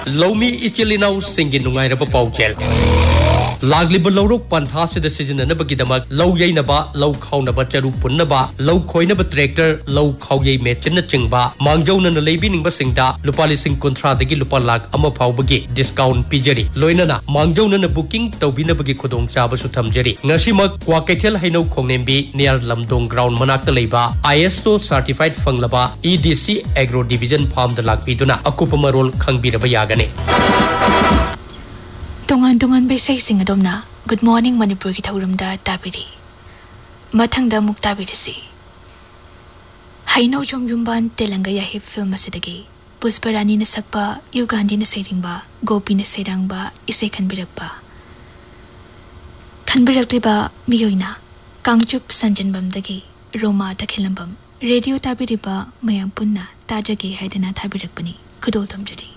लौमी इचिलिनाउ सिंगी नुंगाइरबा पाउचेल लागलिब लौरोक पंथासिद सिजननबगिदमक लौ यैनबा लौ खाउनबा चरु पुन्नबा लौ खोइनबा tractor लौ खाउयै machine चिंगबा मांगजौनन लेबिनिंगबा सिंगदा लुपा लिसिंग कुंथ्रा दगी लुपा lakh अमा फाउबगी discount पिजरी लोइनना मांगजौनन booking तौबिनबगी खुदोंग चाबसु थमजरी ngasimak Kwakaitel Hainau Khongnembi near Lamdong ground manakta leiba ISO certified fanglaba EDC Agro Division farm da lakpiduna akupa marol khangbiraba yagani Tongan by say sing adomna Good morning Manipur ki thauramda tabiri mathangda muktabirisi Hainau jom yumban telanga yahib film asidagi Pusparani na sakpa Yugandi na sayringba Gopi na sayrangba isay kanbirakba Kanbirakliba miyoina Kangchup sanjanbamdagi Roma takilambam Radio tabiriba mayang punna tajagi haidana tabirakbani kudol tamjari